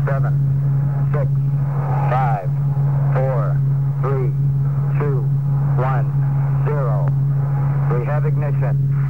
7, 6, 5, 4, 3, 2, 1, 0. We have ignition.